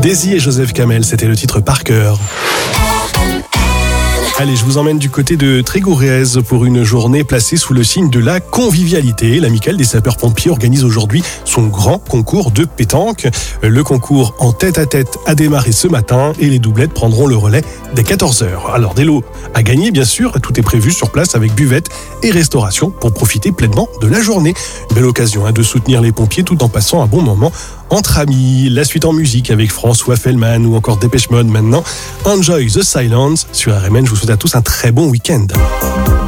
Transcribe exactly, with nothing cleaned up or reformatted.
Daisy et Joseph Kamel, c'était le titre Par cœur. Allez, je vous emmène du côté de Trégourez pour une journée placée sous le signe de la convivialité. L'amicale des sapeurs-pompiers organise aujourd'hui son grand concours de pétanque. Le concours en tête-à-tête a démarré ce matin et les doublettes prendront le relais dès quatorze heures. Alors des lots à gagner, bien sûr, tout est prévu sur place avec buvette et restauration pour profiter pleinement de la journée. Une belle occasion hein, de soutenir les pompiers tout en passant un bon moment entre amis. La suite en musique avec François Fellman ou encore Dépêche Mode maintenant. Enjoy the Silence sur R M N. Je vous souhaite à tous un très bon week-end.